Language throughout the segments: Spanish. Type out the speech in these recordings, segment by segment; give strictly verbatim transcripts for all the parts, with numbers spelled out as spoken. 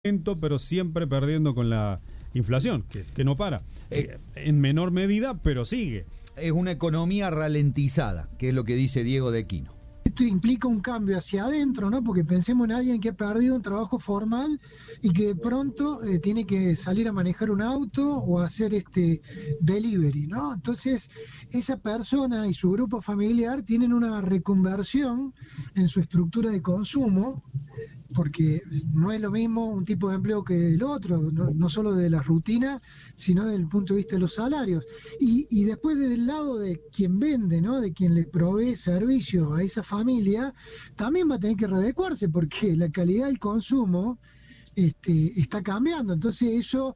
pero siempre perdiendo con la inflación, que, que no para. Eh, en menor medida, pero sigue. Es una economía ralentizada, que es lo que dice Diego de Quino. Esto implica un cambio hacia adentro, ¿no? Porque pensemos en alguien que ha perdido un trabajo formal y que de pronto eh, tiene que salir a manejar un auto o hacer este delivery, ¿no? Entonces, esa persona y su grupo familiar tienen una reconversión en su estructura de consumo, porque no es lo mismo un tipo de empleo que el otro, no, no solo de la rutina, sino desde el punto de vista de los salarios. Y, y después del lado de quien vende, ¿no? De quien le provee servicio a esa familia, también va a tener que readecuarse, porque la calidad del consumo este, está cambiando. Entonces eso,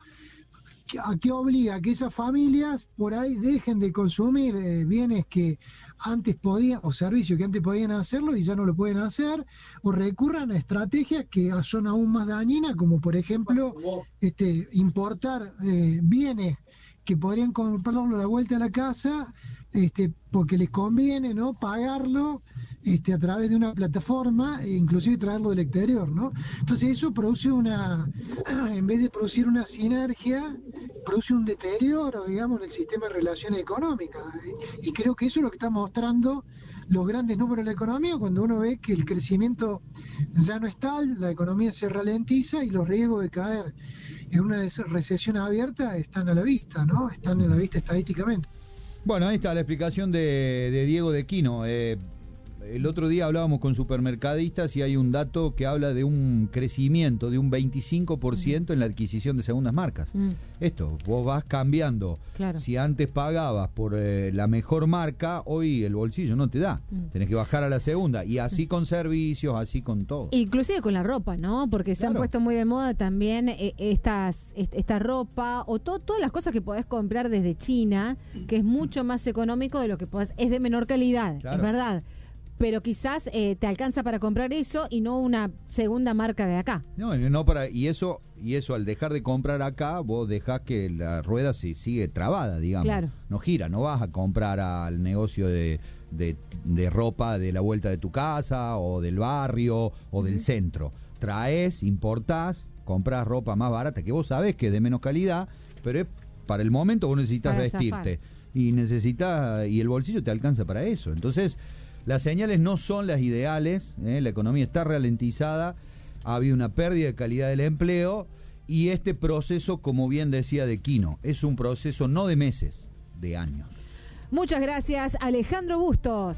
¿a qué obliga? A que esas familias por ahí dejen de consumir eh, bienes que antes podían, o servicios que antes podían hacerlo y ya no lo pueden hacer, o recurran a estrategias que son aún más dañinas, como por ejemplo este, importar eh, bienes que podrían comprarlo a la vuelta a la casa, este, porque les conviene, ¿no? Pagarlo este, a través de una plataforma e inclusive traerlo del exterior, ¿no? Entonces eso produce una, en vez de producir una sinergia, produce un deterioro, digamos, en el sistema de relaciones económicas. Y creo que eso es lo que está mostrando los grandes números de la economía, cuando uno ve que el crecimiento ya no es tal, la economía se ralentiza y los riesgos de caer en una recesión abierta están a la vista, ¿no? Están a la vista estadísticamente. Bueno, ahí está la explicación de, de Diego de Quino. Eh, el otro día hablábamos con supermercadistas y hay un dato que habla de un crecimiento de un veinticinco por ciento en la adquisición de segundas marcas. Mm. Esto, vos vas cambiando. Claro. Si antes pagabas por eh, la mejor marca, hoy el bolsillo no te da. Mm. Tenés que bajar a la segunda. Y así mm. con servicios, así con todo. Inclusive con la ropa, ¿no? Porque se claro. han puesto muy de moda también eh, estas esta ropa o to, todas las cosas que podés comprar desde China, que es mucho más económico de lo que podés, es de menor calidad, claro. es verdad. Pero quizás eh, te alcanza para comprar eso y no una segunda marca de acá. No, no para y eso y eso al dejar de comprar acá, vos dejás que la rueda se sigue trabada, digamos. Claro. No gira, no vas a comprar al negocio de, de, de ropa de la vuelta de tu casa o del barrio o del uh-huh. centro. Traes, importás, compras ropa más barata que vos sabés que es de menos calidad, pero es para el momento vos necesitas para vestirte zafar. y necesitas y el bolsillo te alcanza para eso. Entonces las señales no son las ideales, ¿eh? La economía está ralentizada, ha habido una pérdida de calidad del empleo y este proceso, como bien decía de Quino, es un proceso no de meses, de años. Muchas gracias, Alejandro Bustos.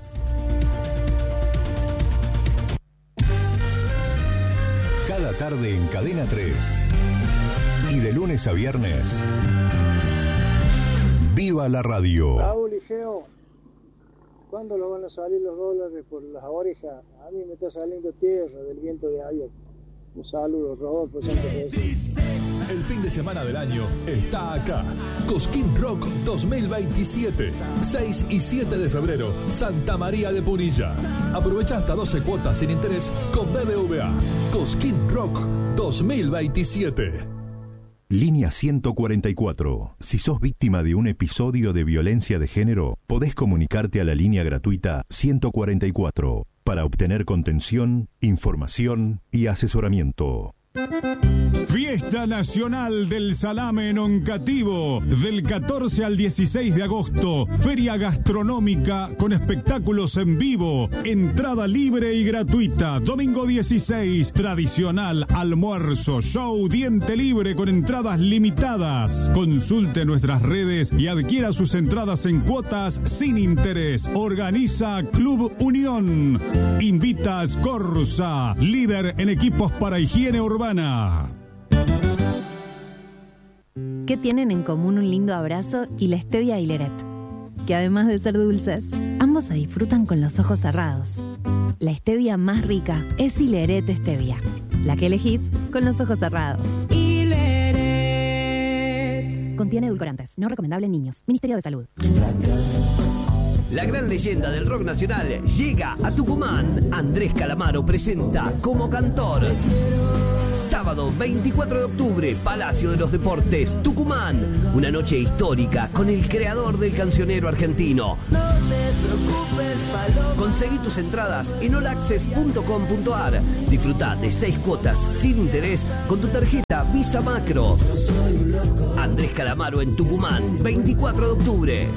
Cada tarde en Cadena tres y de lunes a viernes, ¡viva la radio! Raúl y Geo, ¿cuándo lo van a salir los dólares por las orejas? A mí me está saliendo tierra del viento de ayer. Un saludo, Rodolfo Santos. El fin de semana del año está acá. Cosquín Rock dos mil veintisiete. seis y siete de febrero, Santa María de Punilla. Aprovecha hasta doce cuotas sin interés con B B V A. Cosquín Rock dos mil veintisiete. Línea ciento cuarenta y cuatro. Si sos víctima de un episodio de violencia de género, podés comunicarte a la línea gratuita ciento cuarenta y cuatro para obtener contención, información y asesoramiento. Fiesta Nacional del Salame en Oncativo, del catorce al dieciséis de agosto. Feria gastronómica con espectáculos en vivo. Entrada libre y gratuita. Domingo dieciséis, tradicional almuerzo, show, diente libre con entradas limitadas. Consulte nuestras redes y adquiera sus entradas en cuotas sin interés. Organiza Club Unión. Invita a Scorza, líder en equipos para higiene urbana. ¿Qué tienen en común un lindo abrazo y la stevia Hileret? Que además de ser dulces, ambos se disfrutan con los ojos cerrados. La stevia más rica es Hileret Stevia, la que elegís con los ojos cerrados. Hileret. Contiene edulcorantes, no recomendable en niños. Ministerio de Salud. La gran leyenda del rock nacional llega a Tucumán. Andrés Calamaro presenta como cantor. Sábado veinticuatro de octubre, Palacio de los Deportes, Tucumán. Una noche histórica con el creador del cancionero argentino. Conseguí tus entradas en all access punto com punto a r. Disfruta de seis cuotas sin interés con tu tarjeta Visa Macro. Andrés Calamaro en Tucumán, veinticuatro de octubre.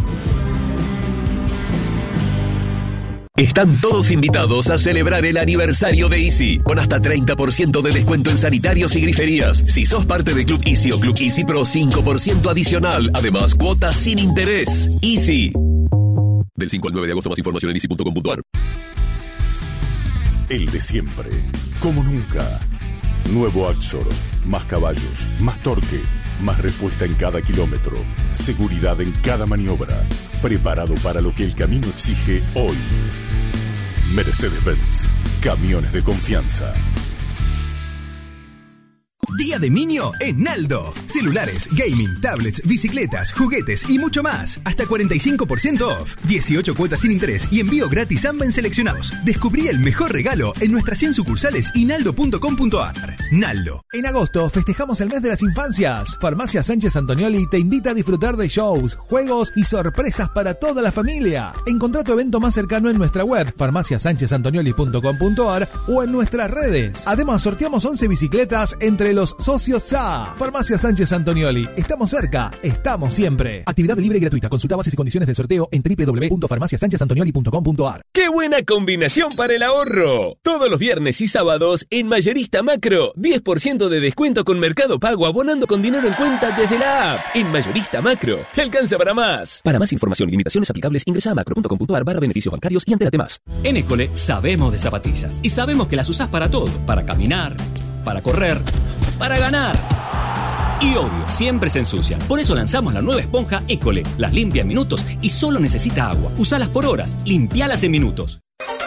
Están todos invitados a celebrar el aniversario de Easy, con hasta treinta por ciento de descuento en sanitarios y griferías. Si sos parte de Club Easy o Club Easy Pro, cinco por ciento adicional. Además, cuotas sin interés. Easy. Del cinco al nueve de agosto, más información en easy punto com punto a r. El de siempre, como nunca. Nuevo Axor, más caballos, más torque, más respuesta en cada kilómetro, seguridad en cada maniobra, preparado para lo que el camino exige hoy. Mercedes-Benz, camiones de confianza. Día de Minio en Naldo. Celulares, gaming, tablets, bicicletas, juguetes y mucho más. Hasta cuarenta y cinco por ciento off. dieciocho cuotas sin interés y envío gratis a ambas seleccionados. Descubrí el mejor regalo en nuestras cien sucursales y naldo punto com punto a r. Naldo. En agosto festejamos el mes de las infancias. Farmacia Sánchez Antonioli te invita a disfrutar de shows, juegos y sorpresas para toda la familia. Encontrá tu evento más cercano en nuestra web farmacia sánchez antonioli punto com punto a r o en nuestras redes. Además, sorteamos once bicicletas entre los socios S A. Farmacia Sánchez Antonioli. Estamos cerca, estamos siempre. Actividad libre y gratuita. Consulta bases y condiciones del sorteo en doble u doble u doble u punto farmacia sánchez antonioli punto com punto a r. ¡Qué buena combinación para el ahorro! Todos los viernes y sábados en Mayorista Macro, diez por ciento de descuento con Mercado Pago abonando con dinero en cuenta desde la app. En Mayorista Macro, te alcanza para más. Para más información y limitaciones aplicables, ingresa a macro punto com punto a r barra beneficios bancarios y entérate más. En École sabemos de zapatillas y sabemos que las usás para todo, para caminar, para correr, para ganar. Y obvio, siempre se ensucian. Por eso lanzamos la nueva esponja École. Las limpia en minutos y solo necesita agua. Usalas por horas, limpialas en minutos.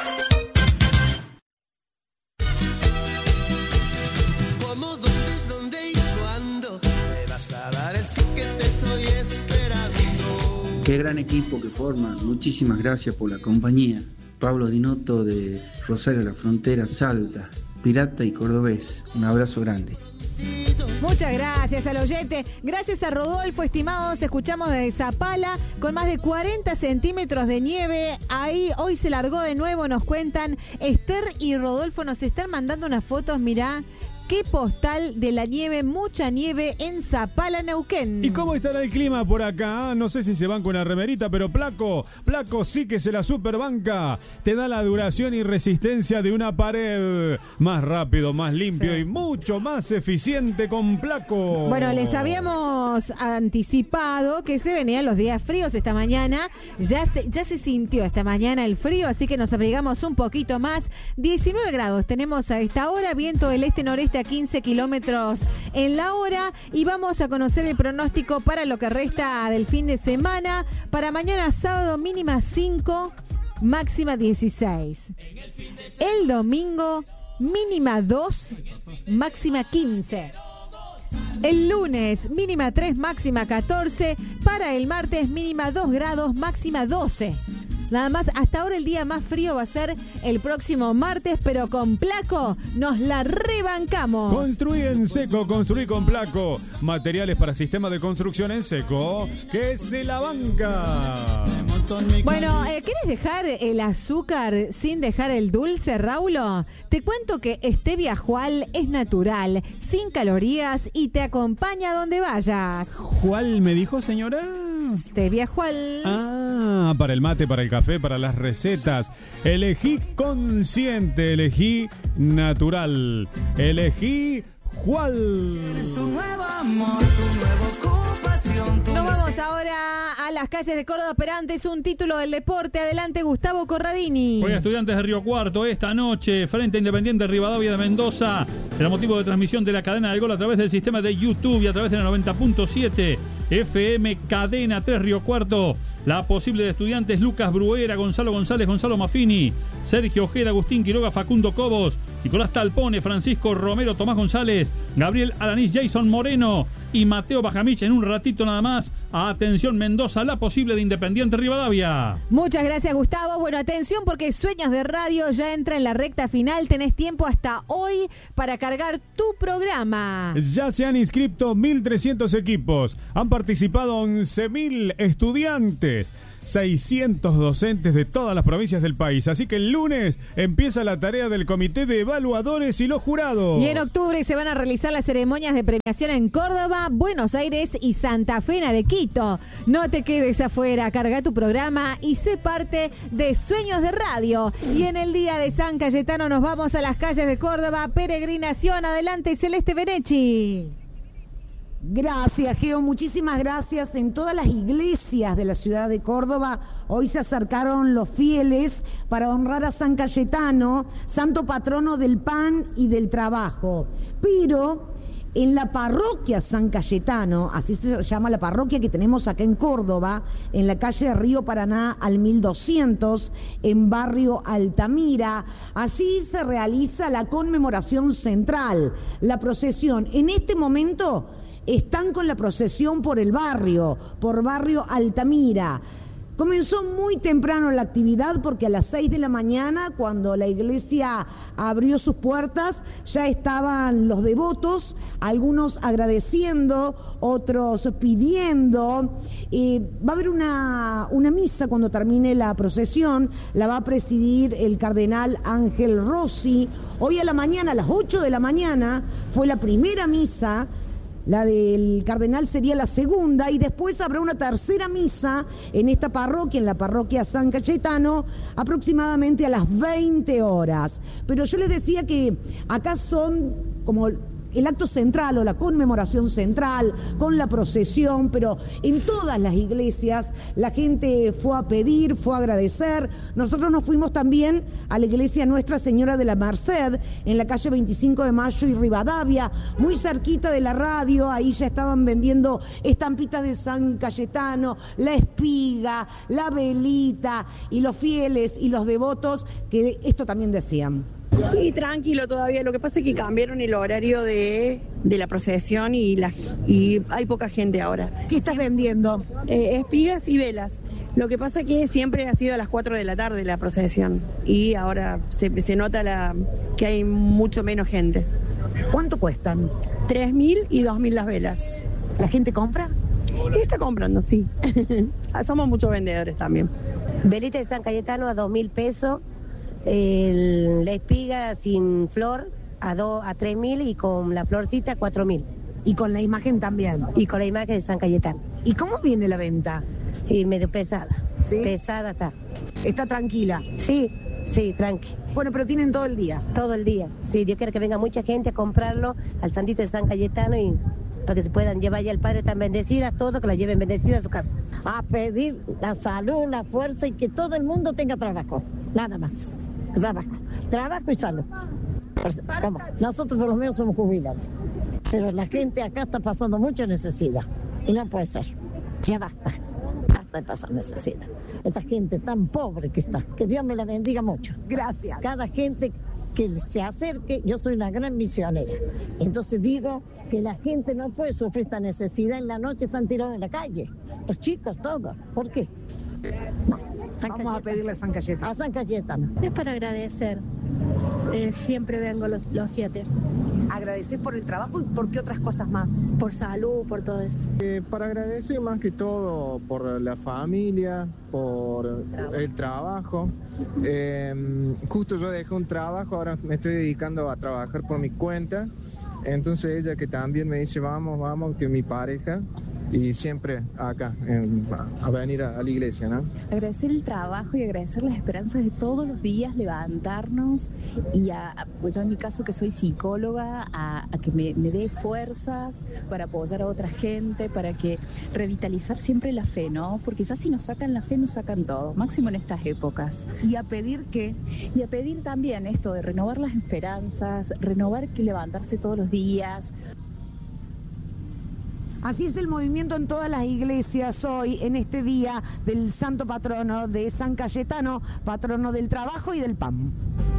¿Cómo, dónde, dónde y cuándo me vas a dar el sí que te estoy esperando? Qué gran equipo que forman. Muchísimas gracias por la compañía. Pablo Dinotto de Rosario de la Frontera, Salta. Pirata y cordobés. Un abrazo grande. Muchas gracias al oyente. Gracias a Rodolfo, estimados. Escuchamos desde Zapala con más de cuarenta centímetros de nieve. Ahí hoy se largó de nuevo, nos cuentan. Esther y Rodolfo nos están mandando unas fotos, mirá. Qué postal de la nieve, mucha nieve en Zapala, Neuquén. ¿Y cómo estará el clima por acá? No sé si se van con la remerita, pero Placo, Placo sí que se la superbanca. Te da la duración y resistencia de una pared. Más rápido, más limpio sí. y mucho más eficiente con Placo. Bueno, les habíamos anticipado que se venían los días fríos esta mañana. Ya se, ya se sintió esta mañana el frío, así que nos abrigamos un poquito más. diecinueve grados tenemos a esta hora, viento del este-noreste a quince kilómetros en la hora, y vamos a conocer el pronóstico para lo que resta del fin de semana. Para mañana sábado, mínima cinco, máxima dieciséis. El domingo, mínima dos, máxima quince. El lunes, mínima tres, máxima catorce. Para el martes, mínima dos grados, máxima doce. Nada más, hasta ahora el día más frío va a ser el próximo martes, pero con Placo nos la rebancamos. Construí en seco, construí con Placo. Materiales para sistemas de construcción en seco, que se la banca. Bueno, eh, ¿querés dejar el azúcar sin dejar el dulce, Raulo? Te cuento que Stevia Jual es natural, sin calorías y te acompaña donde vayas. ¿Jual me dijo, señora? Stevia Jual. Ah, para el mate, para el café, para las recetas. Elegí consciente, elegí natural, elegí Jual. Es tu nuevo amor, tu nueva ocupación. Nos vamos ahora a las calles de Córdoba, pero antes un título del deporte. Adelante, Gustavo Corradini. Hoy Estudiantes de Río Cuarto, esta noche, frente a Independiente Rivadavia de Mendoza. El motivo de transmisión de la cadena del gol a través del sistema de YouTube y a través de la noventa punto siete F M Cadena tres Río Cuarto. La posible de Estudiantes: Lucas Bruera, Gonzalo González, Gonzalo Maffini, Sergio Ojeda, Agustín Quiroga, Facundo Cobos, Nicolás Talpone, Francisco Romero, Tomás González, Gabriel Alanís, Jason Moreno y Mateo Bajamich. En un ratito nada más. Atención, Mendoza, la posible de Independiente Rivadavia. Muchas gracias, Gustavo. Bueno, atención, porque Sueños de Radio ya entra en la recta final. Tenés tiempo hasta hoy para cargar tu programa. Ya se han inscrito mil trescientos equipos. Han participado once mil estudiantes. seiscientos docentes de todas las provincias del país. Así que el lunes empieza la tarea del comité de evaluadores y los jurados. Y en octubre se van a realizar las ceremonias de premiación en Córdoba, Buenos Aires y Santa Fe en Arequito. No te quedes afuera, carga tu programa y sé parte de Sueños de Radio. Y en el día de San Cayetano nos vamos a las calles de Córdoba, peregrinación. Adelante, Celeste Benechi. Gracias, Geo, muchísimas gracias. En todas las iglesias de la ciudad de Córdoba hoy se acercaron los fieles para honrar a San Cayetano, santo patrono del pan y del trabajo. Pero en la parroquia San Cayetano, así se llama la parroquia que tenemos acá en Córdoba, en la calle de Río Paraná al mil doscientos, en barrio Altamira, allí se realiza la conmemoración central, la procesión. En este momento están con la procesión por el barrio, por barrio Altamira. Comenzó muy temprano la actividad porque a las seis de la mañana, cuando la iglesia abrió sus puertas, ya estaban los devotos, algunos agradeciendo, otros pidiendo. Eh, va a haber una, una misa cuando termine la procesión, la va a presidir el cardenal Ángel Rossi. Hoy a la mañana, a las ocho de la mañana, fue la primera misa. La del cardenal sería la segunda y después habrá una tercera misa en esta parroquia, en la parroquia San Cayetano, aproximadamente a las veinte horas. Pero yo les decía que acá son como el acto central o la conmemoración central con la procesión, pero en todas las iglesias la gente fue a pedir, fue a agradecer. Nosotros nos fuimos también a la iglesia Nuestra Señora de la Merced, en la calle veinticinco de Mayo y Rivadavia, muy cerquita de la radio. Ahí ya estaban vendiendo estampitas de San Cayetano, la espiga, la velita, y los fieles y los devotos que esto también decían. Y tranquilo todavía, lo que pasa es que cambiaron el horario de, de la procesión y, la, y hay poca gente ahora. ¿Qué estás vendiendo? Eh, espigas y velas. Lo que pasa es que siempre ha sido a las cuatro de la tarde la procesión y ahora se, se nota la, que hay mucho menos gente. ¿Cuánto cuestan? tres mil y dos mil las velas. ¿La gente compra? Y está comprando, sí. Somos muchos vendedores también. Velita de San Cayetano a dos mil pesos. El, la espiga sin flor a do, a tres mil y con la florcita cuatro mil. ¿Y con la imagen también? Y con la imagen de San Cayetano. ¿Y cómo viene la venta? Sí, medio pesada. ¿Sí? Pesada está. ¿Está tranquila? Sí, sí, tranqui. Bueno, pero tienen todo el día. Todo el día. Sí, yo quiero que venga mucha gente a comprarlo al santito de San Cayetano y para que se puedan llevar ya al Padre tan bendecidas, todo, que la lleven bendecida a su casa. A pedir la salud, la fuerza y que todo el mundo tenga trabajo. Nada más. Trabajo, trabajo y salud. ¿Cómo? Nosotros por lo menos somos jubilados, pero la gente acá está pasando mucha necesidad y no puede ser. Ya basta, basta de pasar necesidad. Esta gente tan pobre que está, que Dios me la bendiga mucho. Gracias. Cada gente que se acerque, yo soy una gran misionera, entonces digo que la gente no puede sufrir esta necesidad. En la noche están tirados en la calle, los chicos, todos. ¿Por qué? No. San Vamos Cayetano. A pedirle a San Cayetano. A San Cayetano. Es para agradecer. Eh, siempre vengo los, los siete. ¿Agradecer por el trabajo y por qué otras cosas más? Por salud, por todo eso. Eh, para agradecer más que todo por la familia, por trabajo. el trabajo. Eh, justo yo dejé un trabajo, ahora me estoy dedicando a trabajar por mi cuenta. Entonces ella que también me dice vamos, vamos, que mi pareja. Y siempre acá, en, a venir a, a la iglesia, ¿no? Agradecer el trabajo y agradecer las esperanzas de todos los días, levantarnos y a, a pues yo en mi caso que soy psicóloga, a, a que me, me dé fuerzas para apoyar a otra gente, para que revitalizar siempre la fe, ¿no? Porque ya si nos sacan la fe, nos sacan todo, máximo en estas épocas. ¿Y a pedir qué? Y a pedir también esto de renovar las esperanzas, renovar que levantarse todos los días. Así es el movimiento en todas las iglesias hoy, en este día del santo patrono de San Cayetano, patrono del trabajo y del pan.